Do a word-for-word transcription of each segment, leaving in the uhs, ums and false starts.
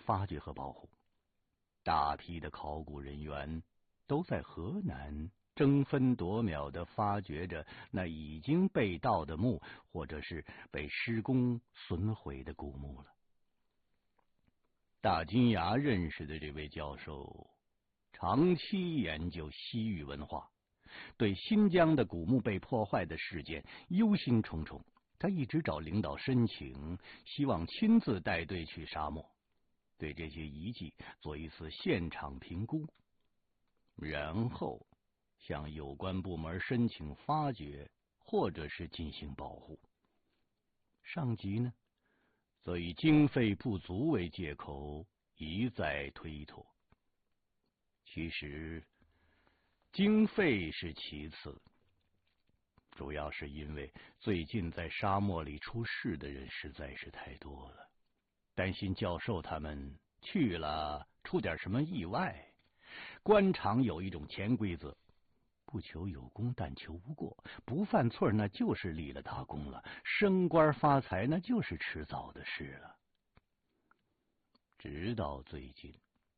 发掘和保护。大批的考古人员都在河南争分夺秒地发掘着那已经被盗的墓，或者是被施工损毁的古墓了。大金牙认识的这位教授长期研究西域文化，对新疆的古墓被破坏的事件忧心忡忡。他一直找领导申请，希望亲自带队去沙漠，对这些遗迹做一次现场评估，然后向有关部门申请发掘或者是进行保护。上级呢，则以经费不足为借口一再推脱。其实经费是其次，主要是因为最近在沙漠里出事的人实在是太多了，担心教授他们去了出点什么意外。官场有一种潜规则，不求有功，但求无过，不犯错那就是立了大功了，升官发财那就是迟早的事了。直到最近，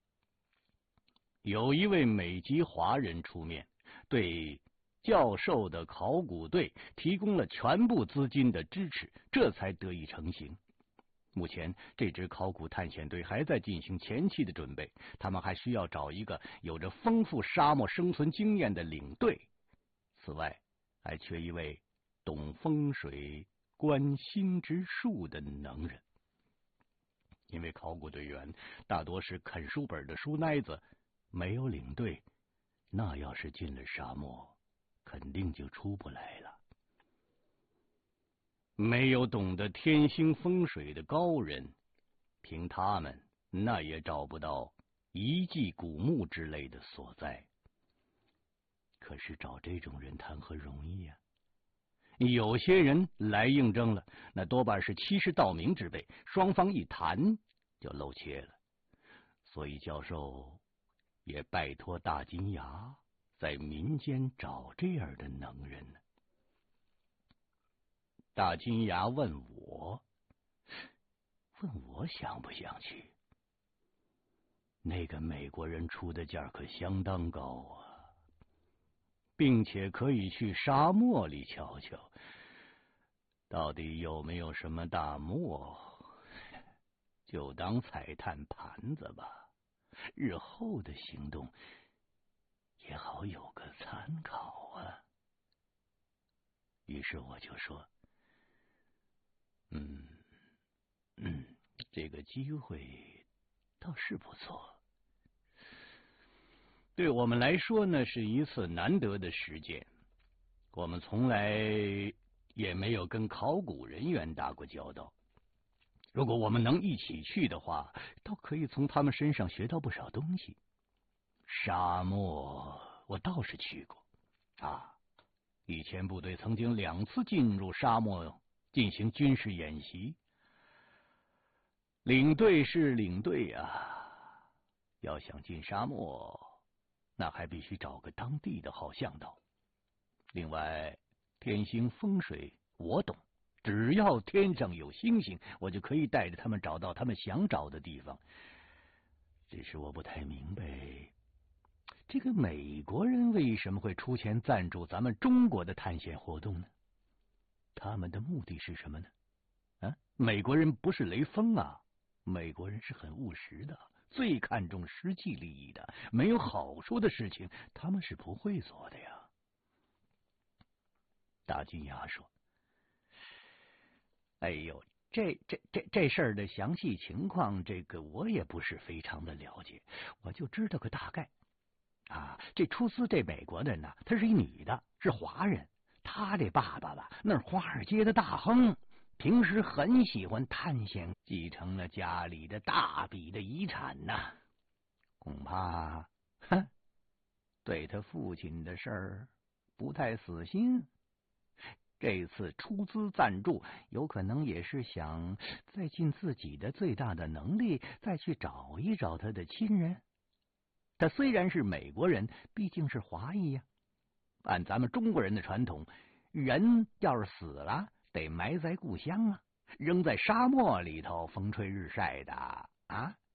有一位美籍华人出面，对教授的考古队提供了全部资金的支持，这才得以成型。目前这支考古探险队还在进行前期的准备，他们还需要找一个有着丰富沙漠生存经验的领队。此外，还缺一位懂风水、观星之术的能人。因为考古队员大多是啃书本的书呆子，没有领队，那要是进了沙漠，肯定就出不来了。没有懂得天星风水的高人，凭他们那也找不到遗迹古墓之类的所在。可是找这种人谈何容易呀、啊？有些人来应征了，那多半是欺世盗名之辈，双方一谈就露怯了。所以教授也拜托大金牙在民间找这样的能人呢。大金牙问我，问我想不想去？那个美国人出的价可相当高啊，并且可以去沙漠里瞧瞧，到底有没有什么大墓，就当彩探盘子吧，日后的行动也好有个参考啊。于是我就说，嗯嗯，这个机会倒是不错。对我们来说呢，是一次难得的实践。我们从来也没有跟考古人员打过交道。如果我们能一起去的话，倒可以从他们身上学到不少东西。沙漠我倒是去过啊，以前部队曾经两次进入沙漠进行军事演习。领队是领队啊，要想进沙漠，那还必须找个当地的好向导。另外，天星风水我懂，只要天上有星星，我就可以带着他们找到他们想找的地方。只是我不太明白，这个美国人为什么会出钱赞助咱们中国的探险活动呢？他们的目的是什么呢？啊，美国人不是雷锋啊，美国人是很务实的，最看重实际利益的，没有好处的事情他们是不会做的呀。大金牙说，哎呦，这这这这事儿的详细情况，这个我也不是非常的了解，我就知道个大概啊。这出资这美国人呢，她是一女的，是华人，她这爸爸吧，那是华尔街的大亨，平时很喜欢探险，继承了家里的大笔的遗产呐，恐怕哼，对他父亲的事儿不太死心。这次出资赞助，有可能也是想再尽自己的最大的能力，再去找一找他的亲人。他虽然是美国人，毕竟是华裔呀。按咱们中国人的传统，人要是死了，得埋在故乡啊，扔在沙漠里头风吹日晒的啊，